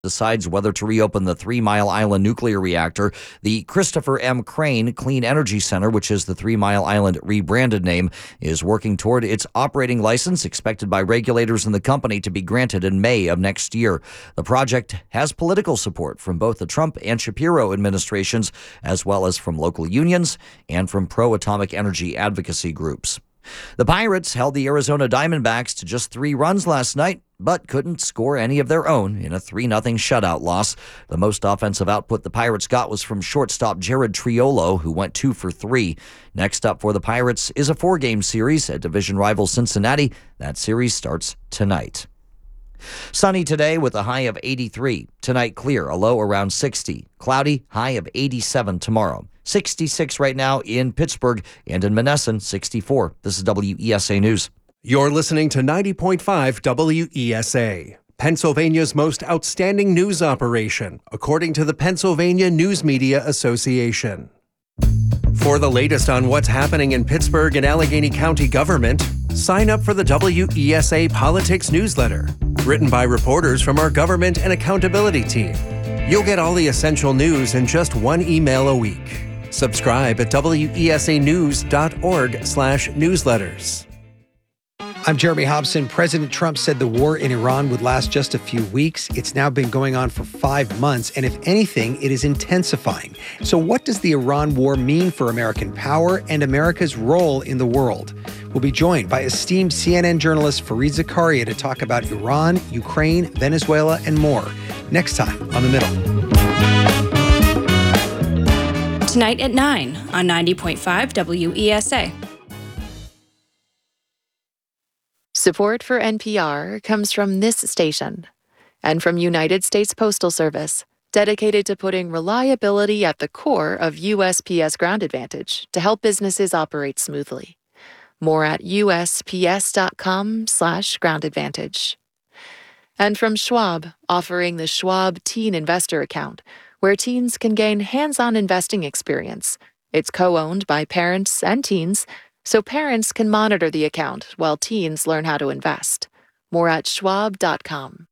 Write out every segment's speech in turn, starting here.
decides whether to reopen the 3 Mile Island nuclear reactor. The Christopher M. Crane Clean Energy Center, which is the 3 Mile Island rebranded name, is working toward its operating license, expected by regulators in the company to be granted in May of next year. The project has political support from both the Trump and Shapiro administrations, as well as from local unions and from pro-atomic energy advocacy groups. The Pirates held the Arizona Diamondbacks to just 3 runs last night, but couldn't score any of their own in a 3-0 shutout loss. The most offensive output the Pirates got was from shortstop Jared Triolo, who went 2 for 3. Next up for the Pirates is a 4-game series at division rival Cincinnati. That series starts tonight. Sunny today with a high of 83. Tonight clear, a low around 60. Cloudy, high of 87 tomorrow. 66 right now in Pittsburgh, and in Monessen, 64. This is WESA News. You're listening to 90.5 WESA, Pennsylvania's most outstanding news operation, according to the Pennsylvania News Media Association. For the latest on what's happening in Pittsburgh and Allegheny County government, sign up for the WESA Politics newsletter, written by reporters from our government and accountability team. You'll get all the essential news in just 1 email a week. Subscribe at wesanews.org/newsletters. I'm Jeremy Hobson. President Trump said the war in Iran would last just a few weeks. It's now been going on for 5 months, and if anything, it is intensifying. So what does the Iran war mean for American power and America's role in the world? We'll be joined by esteemed CNN journalist Fareed Zakaria to talk about Iran, Ukraine, Venezuela, and more. Next time on The Middle. Tonight at 9 on 90.5 WESA. Support for NPR comes from this station and from United States Postal Service, dedicated to putting reliability at the core of USPS Ground Advantage to help businesses operate smoothly. More at usps.com/groundadvantage. And from Schwab, offering the Schwab Teen Investor Account, where teens can gain hands-on investing experience. It's co-owned by parents and teens, so parents can monitor the account while teens learn how to invest. More at schwab.com.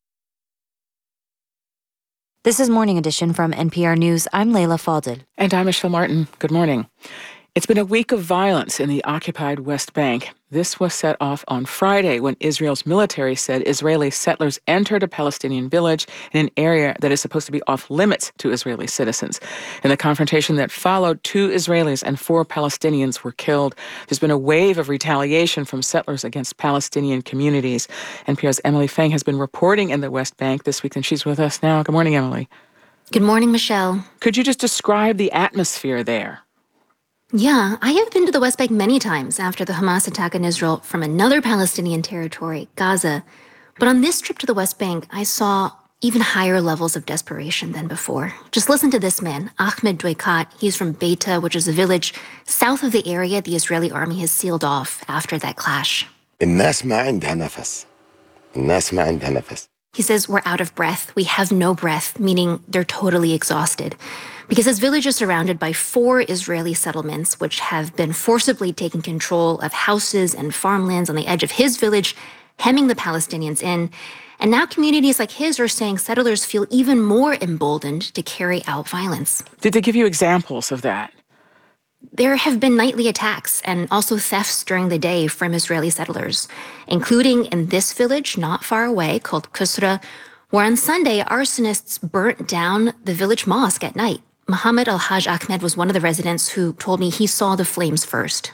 This is Morning Edition from NPR News. I'm Leila Fadel. And I'm Michelle Martin. Good morning. It's been a week of violence in the occupied West Bank. This was set off on Friday when Israel's military said Israeli settlers entered a Palestinian village in an area that is supposed to be off limits to Israeli citizens. In the confrontation that followed, 2 Israelis and 4 Palestinians were killed. There's been a wave of retaliation from settlers against Palestinian communities. NPR's Emily Feng has been reporting in the West Bank this week, and she's with us now. Good morning, Emily. Good morning, Michelle. Could you just describe the atmosphere there? Yeah, I have been to the West Bank many times after the Hamas attack on Israel from another Palestinian territory, Gaza. But on this trip to the West Bank, I saw even higher levels of desperation than before. Just listen to this man, Ahmed Dweikat. He's from Beita, which is a village south of the area the Israeli army has sealed off after that clash. الناس ما عندها نفس. الناس ما عندها نفس. He says we're out of breath. We have no breath, meaning they're totally exhausted. Because his village is surrounded by 4 Israeli settlements, which have been forcibly taking control of houses and farmlands on the edge of his village, hemming the Palestinians in. And now communities like his are saying settlers feel even more emboldened to carry out violence. Did they give you examples of that? There have been nightly attacks and also thefts during the day from Israeli settlers, including in this village not far away called Kusra, where on Sunday arsonists burnt down the village mosque at night. Mohammed Al-Haj Ahmed was one of the residents who told me he saw the flames first.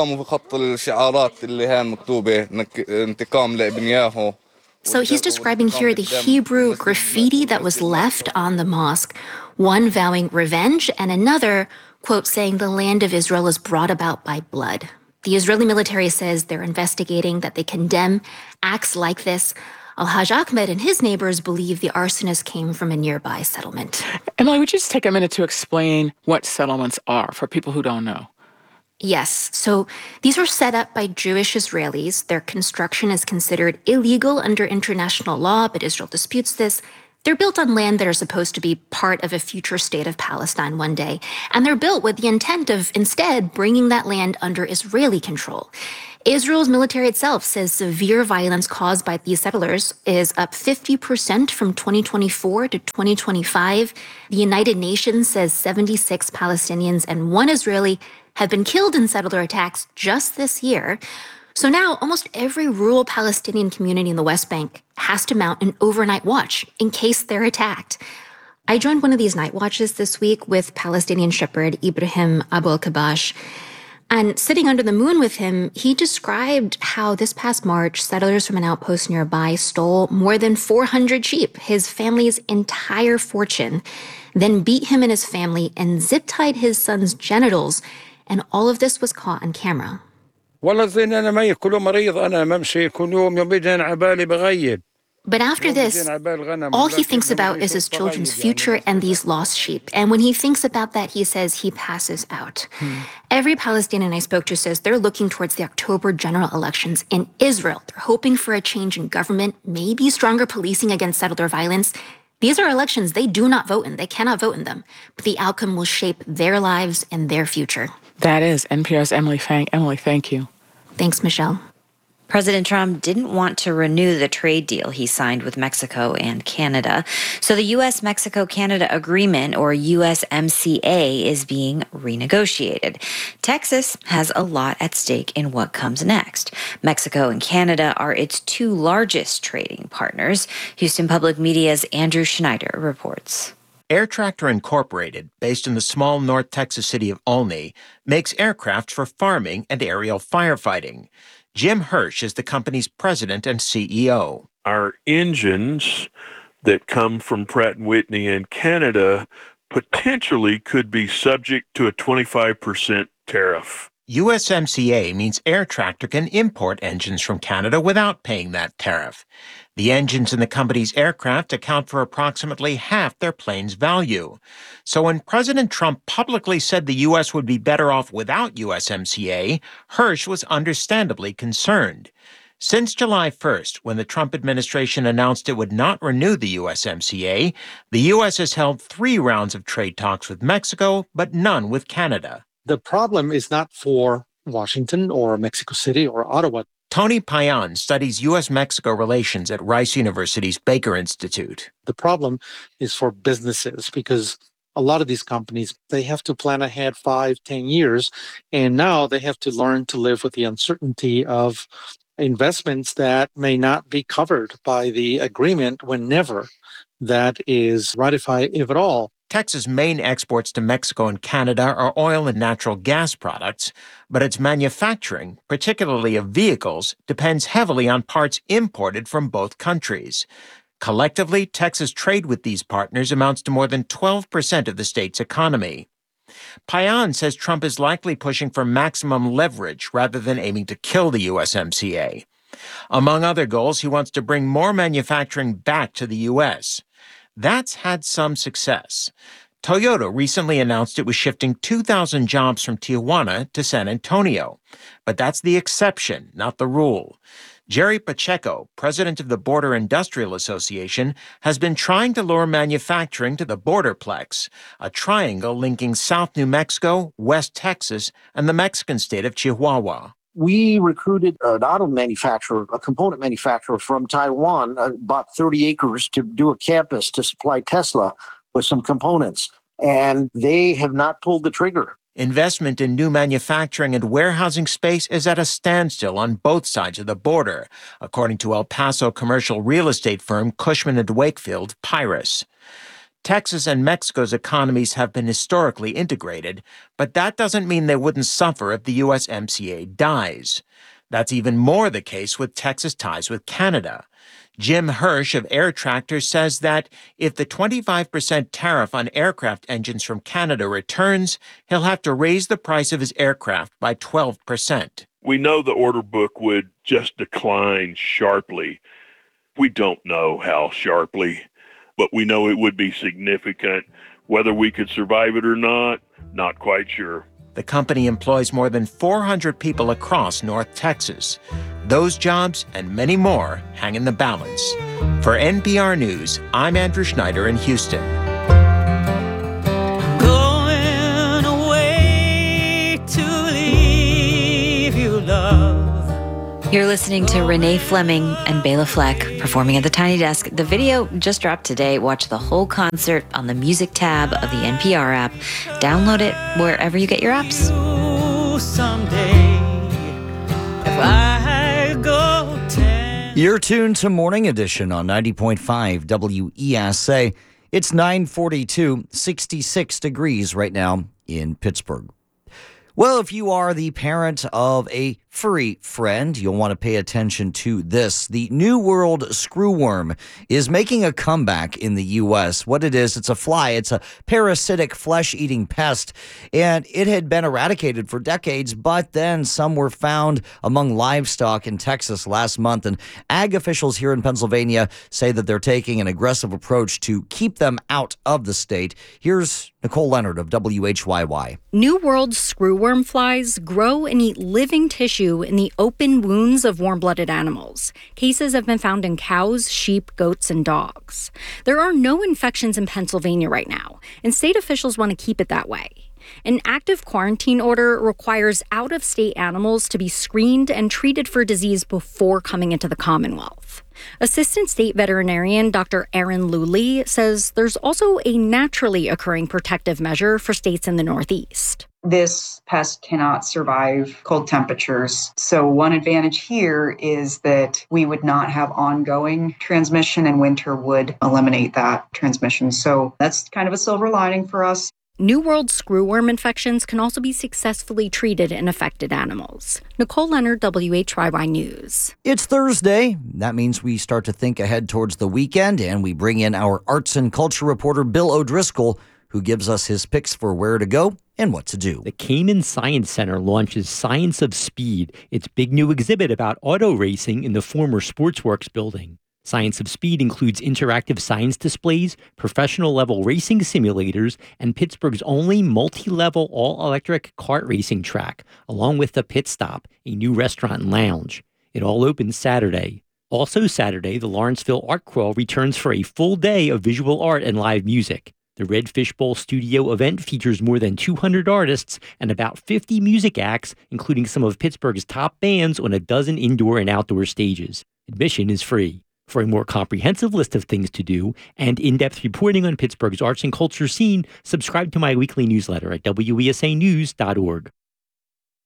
So he's describing here the Hebrew graffiti that was left on the mosque, one vowing revenge and another, quote, saying the land of Israel is brought about by blood. The Israeli military says they're investigating, that they condemn acts like this. Al-Haj Ahmed and his neighbors believe the arsonist came from a nearby settlement. Emily, would you just take a minute to explain what settlements are for people who don't know? Yes. So these were set up by Jewish Israelis. Their construction is considered illegal under international law, but Israel disputes this. They're built on land that are supposed to be part of a future state of Palestine one day, and they're built with the intent of instead bringing that land under Israeli control. Israel's military itself says severe violence caused by these settlers is up 50% from 2024 to 2025. The United Nations says 76 Palestinians and 1 Israeli have been killed in settler attacks just this year. So now almost every rural Palestinian community in the West Bank has to mount an overnight watch in case they're attacked. I joined one of these night watches this week with Palestinian shepherd Ibrahim Abu al-Kabash. And sitting under the moon with him, he described how this past March, settlers from an outpost nearby stole more than 400 sheep, his family's entire fortune, then beat him and his family and zip-tied his son's genitals. And all of this was caught on camera. But after this, all he thinks about is his children's future and these lost sheep. And when he thinks about that, he says he passes out. Every Palestinian I spoke to says they're looking towards the October general elections in Israel. They're hoping for a change in government, maybe stronger policing against settler violence. These are elections they do not vote in. They cannot vote in them. But the outcome will shape their lives and their future. That is NPR's Emily Fang. Emily, thank you. Thanks, Michelle. President Trump didn't want to renew the trade deal he signed with Mexico and Canada. So the U.S.-Mexico-Canada Agreement, or USMCA, is being renegotiated. Texas has a lot at stake in what comes next. Mexico and Canada are its 2 largest trading partners. Houston Public Media's Andrew Schneider reports. Air Tractor Incorporated, based in the small North Texas city of Olney, makes aircraft for farming and aerial firefighting. Jim Hirsch is the company's president and CEO. Our engines that come from Pratt & Whitney in Canada potentially could be subject to a 25% tariff. USMCA means Air Tractor can import engines from Canada without paying that tariff. The engines in the company's aircraft account for approximately half their plane's value. So when President Trump publicly said the U.S. would be better off without USMCA, Hirsch was understandably concerned. Since July 1st, when the Trump administration announced it would not renew the USMCA, the U.S. has held 3 rounds of trade talks with Mexico, but none with Canada. The problem is not for Washington or Mexico City or Ottawa. Tony Payan studies U.S.-Mexico relations at Rice University's Baker Institute. The problem is for businesses because a lot of these companies, they have to plan ahead 5, 10 years, and now they have to learn to live with the uncertainty of investments that may not be covered by the agreement whenever that is ratified, if at all. Texas' main exports to Mexico and Canada are oil and natural gas products, but its manufacturing, particularly of vehicles, depends heavily on parts imported from both countries. Collectively, Texas trade with these partners amounts to more than 12% of the state's economy. Payan says Trump is likely pushing for maximum leverage rather than aiming to kill the USMCA. Among other goals, he wants to bring more manufacturing back to the U.S. That's had some success. Toyota recently announced it was shifting 2,000 jobs from Tijuana to San Antonio. But that's the exception, not the rule. Jerry Pacheco, president of the Border Industrial Association, has been trying to lure manufacturing to the Borderplex, a triangle linking South New Mexico, West Texas, and the Mexican state of Chihuahua. We recruited an auto manufacturer, a component manufacturer from Taiwan, bought 30 acres to do a campus to supply Tesla with some components, and they have not pulled the trigger. Investment in new manufacturing and warehousing space is at a standstill on both sides of the border, according to El Paso commercial real estate firm Cushman & Wakefield, Pyrus. Texas and Mexico's economies have been historically integrated, but that doesn't mean they wouldn't suffer if the USMCA dies. That's even more the case with Texas ties with Canada. Jim Hirsch of Air Tractor says that if the 25% tariff on aircraft engines from Canada returns, he'll have to raise the price of his aircraft by 12%. We know the order book would just decline sharply. We don't know how sharply, but we know it would be significant. Whether we could survive it or not quite sure. The company employs more than 400 people across North Texas. Those jobs and many more hang in the balance. For NPR News, I'm Andrew Schneider in Houston. Going away to leave you, love. You're listening to Renee Fleming and Bela Fleck performing at the Tiny Desk. The video just dropped today. Watch the whole concert on the music tab of the NPR app. Download it wherever you get your apps. Someday, if I go You're tuned to Morning Edition on 90.5 WESA. It's 9:42, 66 degrees right now in Pittsburgh. Well, if you are the parent of a furry friend, you'll want to pay attention to this. The New World screwworm is making a comeback in the U.S. What it is, it's a fly. It's a parasitic flesh-eating pest, and it had been eradicated for decades, but then some were found among livestock in Texas last month, and ag officials here in Pennsylvania say that they're taking an aggressive approach to keep them out of the state. Here's Nicole Leonard of WHYY. New World screwworm flies grow and eat living tissue in the open wounds of warm-blooded animals. Cases have been found in cows, sheep, goats, and dogs. There are no infections in Pennsylvania right now, and state officials want to keep it that way. An active quarantine order requires out-of-state animals to be screened and treated for disease before coming into the Commonwealth. Assistant State Veterinarian Dr. Erin Luley says there's also a naturally occurring protective measure for states in the Northeast. This pest cannot survive cold temperatures. So one advantage here is that we would not have ongoing transmission, and winter would eliminate that transmission. So that's kind of a silver lining for us. New World screwworm infections can also be successfully treated in affected animals. Nicole Leonard, WHYY News. It's Thursday. That means we start to think ahead towards the weekend, and we bring in our arts and culture reporter, Bill O'Driscoll, who gives us his picks for where to go and what to do. The Cayman Science Center launches Science of Speed, its big new exhibit about auto racing in the former Sportsworks building. Science of Speed includes interactive science displays, professional-level racing simulators, and Pittsburgh's only multi-level all-electric kart racing track, along with the Pit Stop, a new restaurant and lounge. It all opens Saturday. Also Saturday, the Lawrenceville Art Crawl returns for a full day of visual art and live music. The Red Fishbowl Studio event features more than 200 artists and about 50 music acts, including some of Pittsburgh's top bands on a dozen indoor and outdoor stages. Admission is free. For a more comprehensive list of things to do and in-depth reporting on Pittsburgh's arts and culture scene, subscribe to my weekly newsletter at WESAnews.org.